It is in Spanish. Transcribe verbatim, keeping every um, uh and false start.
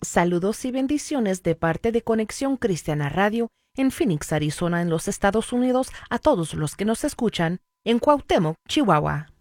Saludos y bendiciones de parte de Conexión Cristiana Radio en Phoenix, Arizona, en los Estados Unidos, a todos los que nos escuchan en Cuauhtémoc, Chihuahua.